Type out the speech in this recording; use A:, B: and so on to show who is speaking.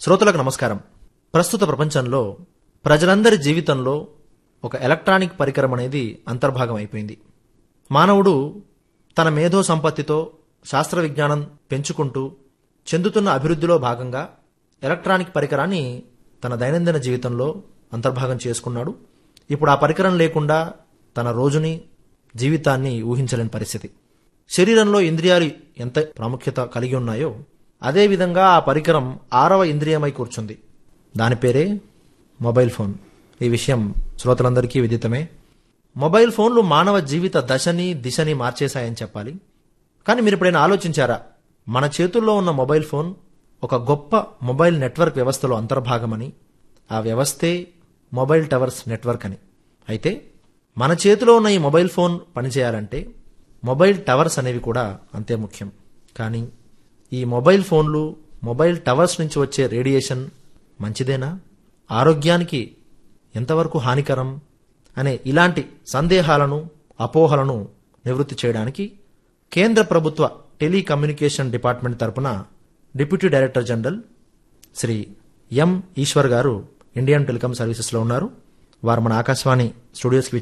A: శ్రోతలకు నమస్కారం. ప్రస్తుత ప్రపంచంలో ప్రజలందరి జీవితంలో ఒక ఎలక్ట్రానిక్ పరికరం అనేది అంతర్భాగం అయిపోయింది. మానవుడు తన మేధో సంపత్తితో శాస్త్ర విజ్ఞానం పెంచుకుంటూ చెందుతున్న అభివృద్ధిలో భాగంగా ఎలక్ట్రానిక్ పరికరాన్ని తన దైనందిన జీవితంలో అంతర్భాగం చేసుకున్నాడు. ఇప్పుడు ఆ పరికరం లేకుండా తన రోజుని జీవితాన్ని ఊహించలేని పరిస్థితి. శరీరంలో ఇంద్రియాలు ఎంత ప్రాముఖ్యత కలిగి ఉన్నాయో అదేవిధంగా ఆ పరికరం 6వ ఇంద్రియమై కూర్చుంది. దాని పేరే మొబైల్ ఫోన్. ఈ విషయం శ్రోతలందరికీ విదితమే. మొబైల్ ఫోన్లు మానవ జీవిత దశని దిశని మార్చేశాయని చెప్పాలి. కానీ మీరు ఎప్పుడైనా ఆలోచించారా, మన చేతుల్లో ఉన్న మొబైల్ ఫోన్ ఒక గొప్ప మొబైల్ నెట్వర్క్ వ్యవస్థలో అంతర్భాగమని, ఆ వ్యవస్థే మొబైల్ టవర్స్ నెట్వర్క్ అని. అయితే మన చేతిలో ఉన్న ఈ మొబైల్ ఫోన్ పనిచేయాలంటే మొబైల్ టవర్స్ అనేవి కూడా అంతే ముఖ్యం. కానీ ఈ మొబైల్ ఫోన్లు, మొబైల్ టవర్స్ నుంచి వచ్చే రేడియేషన్ మంచిదేనా, ఆరోగ్యానికి ఎంతవరకు హానికరం అనే ఇలాంటి సందేహాలను, అపోహలను నివృత్తి చేయడానికి కేంద్ర ప్రభుత్వ టెలికమ్యూనికేషన్ డిపార్ట్మెంట్ తరపున డిప్యూటీ డైరెక్టర్ జనరల్ శ్రీ ఎం ఈశ్వర్ గారు ఇండియన్ టెలికాం సర్వీసెస్లో ఉన్నారు. వారు మన ఆకాశవాణి స్టూడియోస్కి